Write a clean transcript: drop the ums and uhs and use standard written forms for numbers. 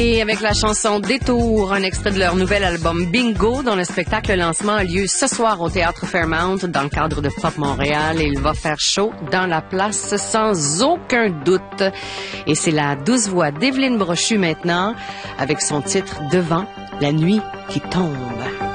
Et avec la chanson Détour, un extrait de leur nouvel album Bingo, dont le spectacle lancement a lieu ce soir au Théâtre Fairmount dans le cadre de Pop Montréal. Et il va faire chaud dans la place sans aucun doute. Et c'est la douce voix d'Evelyne Brochu maintenant avec son titre Devant la nuit qui tombe.